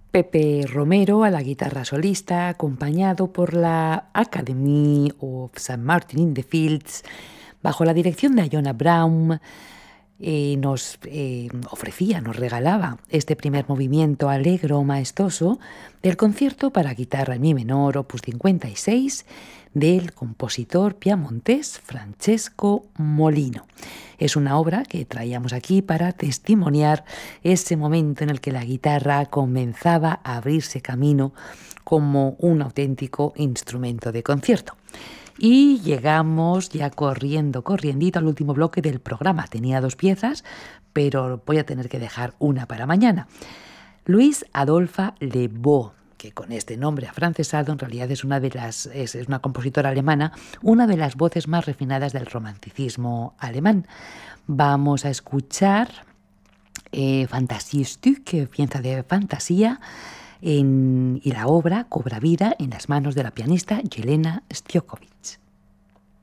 Pepe Romero a la guitarra solista, acompañado por la Academy of St. Martin in the Fields, bajo la dirección de Iona Brown. Nos ofrecía, nos regalaba este primer movimiento alegro, maestoso del concierto para guitarra en mi menor, opus 56, del compositor piamontés Francesco Molino. Es una obra que traíamos aquí para testimoniar ese momento en el que la guitarra comenzaba a abrirse camino como un auténtico instrumento de concierto. Y llegamos ya corriendito al último bloque del programa. Tenía 2 piezas, pero voy a tener que dejar una para mañana. Louise Adolphe Lebeau, que con este nombre afrancesado en realidad es una compositora alemana, una de las voces más refinadas del romanticismo alemán. Vamos a escuchar Fantasiestück, pieza de fantasía, y la obra cobra vida en las manos de la pianista Jelena Stjokovic.